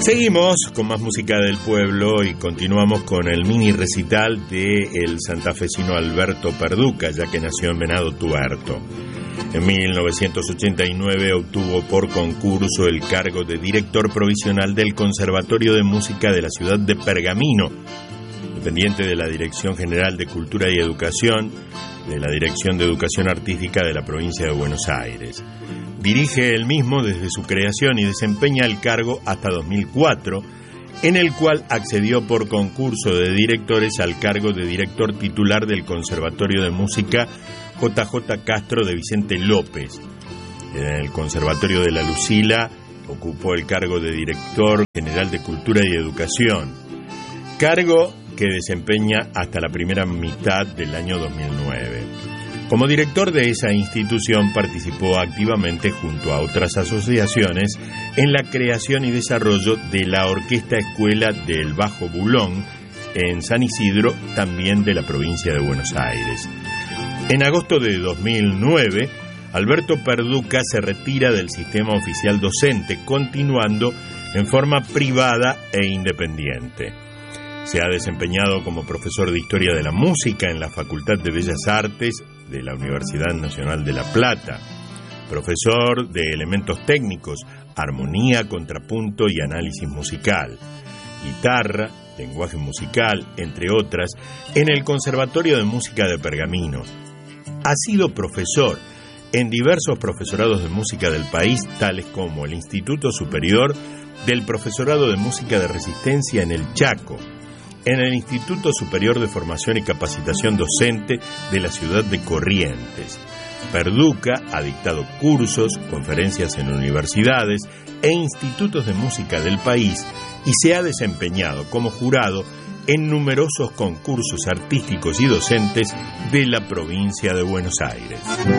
Seguimos con más música del pueblo y continuamos con el mini recital de el santafesino Alberto Perduca, ya que nació en Venado Tuerto. En 1989 obtuvo por concurso el cargo de director provisional del Conservatorio de Música de la ciudad de Pergamino, dependiente de la Dirección General de Cultura y Educación, de la Dirección de Educación Artística de la provincia de Buenos Aires. Dirige él mismo desde su creación y desempeña el cargo hasta 2004, en el cual accedió por concurso de directores al cargo de director titular del Conservatorio de Música JJ Castro de Vicente López. En el Conservatorio de la Lucila ocupó el cargo de director general de Cultura y Educación, cargo que desempeña hasta la primera mitad del año 2009. Como director de esa institución participó activamente junto a otras asociaciones en la creación y desarrollo de la Orquesta Escuela del Bajo Bulón en San Isidro, también de la provincia de Buenos Aires. En agosto de 2009, Alberto Perduca se retira del sistema oficial docente, continuando en forma privada e independiente. Se ha desempeñado como profesor de Historia de la Música en la Facultad de Bellas Artes de la Universidad Nacional de La Plata, profesor de elementos técnicos, armonía, contrapunto y análisis musical, guitarra, lenguaje musical, entre otras, en el Conservatorio de Música de Pergamino. Ha sido profesor en diversos profesorados de música del país, tales como el Instituto Superior del Profesorado de Música de Resistencia en el Chaco, en el Instituto Superior de Formación y Capacitación Docente de la ciudad de Corrientes. Perduca ha dictado cursos, conferencias en universidades e institutos de música del país y se ha desempeñado como jurado en numerosos concursos artísticos y docentes de la provincia de Buenos Aires.